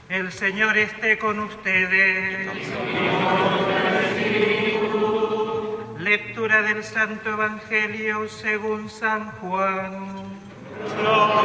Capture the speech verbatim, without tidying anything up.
El Señor esté con ustedes. Lectura del Santo Evangelio según San Juan.